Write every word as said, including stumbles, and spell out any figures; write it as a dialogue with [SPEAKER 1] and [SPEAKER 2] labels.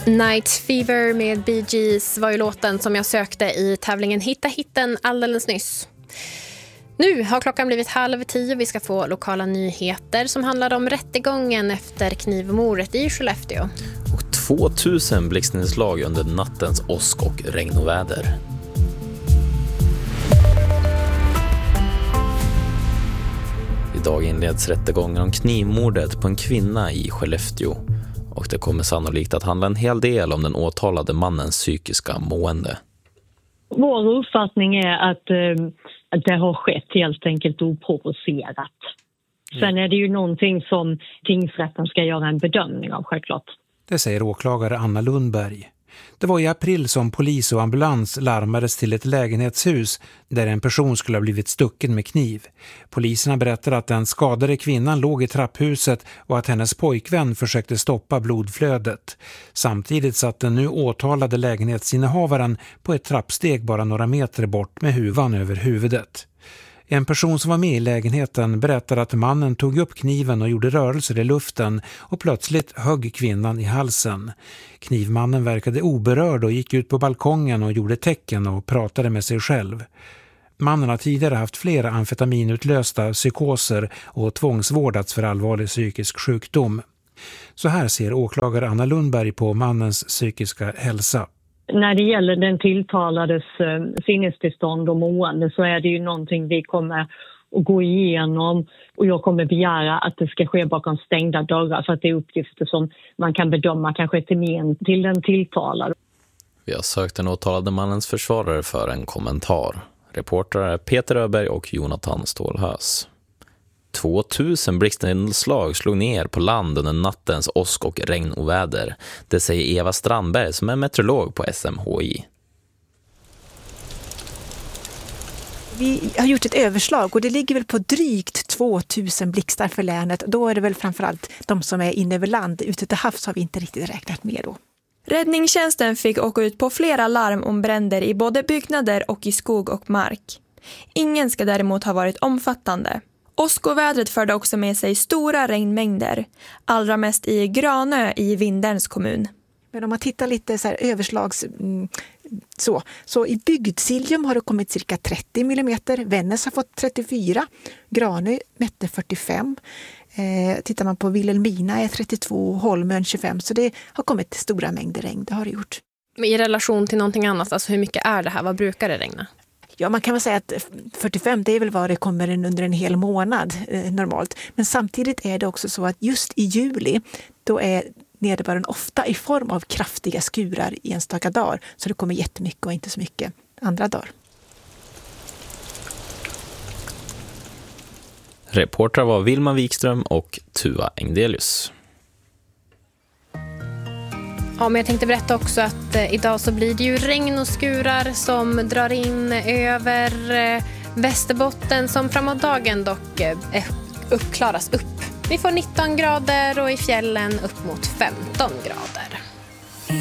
[SPEAKER 1] Night Fever med Bee Gees var ju låten som jag sökte i tävlingen Hitta hitten alldeles nyss. Nu har klockan blivit halv tio. Vi ska få lokala nyheter som handlar om rättegången efter knivmordet i Skellefteå.
[SPEAKER 2] Och tvåtusen blixtnedslag under nattens åsk och regnoväder. Idag inleds rättegången om knivmordet på en kvinna i Skellefteå. Och det kommer sannolikt att handla en hel del om den åtalade mannens psykiska mående.
[SPEAKER 3] Vår uppfattning är att, eh, att det har skett helt enkelt oprovocerat. Sen är det ju någonting som tingsrätten ska göra en bedömning av, självklart.
[SPEAKER 4] Det säger åklagare Anna Lundberg. Det var i april som polis och ambulans larmades till ett lägenhetshus där en person skulle ha blivit stucken med kniv. Poliserna berättade att den skadade kvinnan låg i trapphuset och att hennes pojkvän försökte stoppa blodflödet. Samtidigt satt den nu åtalade lägenhetsinnehavaren på ett trappsteg bara några meter bort med huvan över huvudet. En person som var med i lägenheten berättade att mannen tog upp kniven och gjorde rörelser i luften och plötsligt högg kvinnan i halsen. Knivmannen verkade oberörd och gick ut på balkongen och gjorde tecken och pratade med sig själv. Mannen har tidigare haft flera amfetaminutlösta psykoser och tvångsvårdats för allvarlig psykisk sjukdom. Så här ser åklagare Anna Lundberg på mannens psykiska hälsa.
[SPEAKER 3] När det gäller den tilltalades eh, sinnestillstånd och mående så är det ju någonting vi kommer att gå igenom, och jag kommer begära att det ska ske bakom stängda dörrar för att det är uppgifter som man kan bedöma kanske till men till den tilltalade.
[SPEAKER 2] Vi har sökt den åtalade mannens försvarare för en kommentar. Reportrar är Peter Öberg och Jonathan Stålhös. tvåtusen blixtnedslag slog ner på land under nattens åsk och regn och väder. Det säger Eva Strandberg som är meteorolog på S M H I.
[SPEAKER 5] Vi har gjort ett överslag och det ligger väl på drygt tvåtusen blixtar för länet. Då är det väl framförallt de som är inne över land. Ute till havs har vi inte riktigt räknat med då.
[SPEAKER 6] Räddningstjänsten fick åka ut på flera larm om bränder i både byggnader och i skog och mark. Ingen ska däremot ha varit omfattande. Åskovädret förde också med sig stora regnmängder, allra mest i Granö i Vindelns kommun.
[SPEAKER 5] Men om man tittar lite så här överslags så, så i Bygdsiljum har det kommit cirka trettio millimeter, Vännäs har fått trettiofyra, Granö mätte fyrtiofem, eh, tittar man på Vilhelmina är trettiotvå, Holmön tjugofem, så det har kommit stora mängder regn, det har det gjort.
[SPEAKER 1] I relation till någonting annat, alltså hur mycket är det här, vad brukar det regna?
[SPEAKER 5] Ja, man kan väl säga att fyrtiofem det är väl vad det kommer en under en hel månad eh, normalt. Men samtidigt är det också så att just i juli då är nederbörden ofta i form av kraftiga skurar i enstaka dagar. Så det kommer jättemycket och inte så mycket andra dagar.
[SPEAKER 2] Reportrar var Vilma Wikström och Tua Engdelius.
[SPEAKER 1] Ja, men jag tänkte berätta också att eh, idag så blir det ju regn och skurar som drar in över eh, Västerbotten som framåt dagen dock eh, uppklaras upp. Vi får nitton grader och i fjällen upp mot femton grader.